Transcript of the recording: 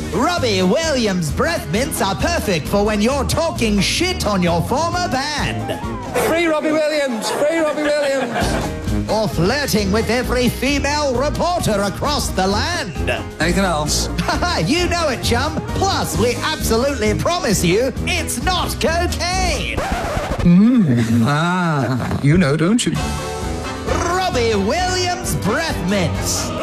Robbie Williams breath mints are perfect for when you're talking shit on your former band. Free Robbie Williams! Free Robbie Williams! Or flirting with every female reporter across the land. Anything else? You know it, chum. Plus, we absolutely promise you it's not cocaine. You know, don't you? Robbie Williams breath mints.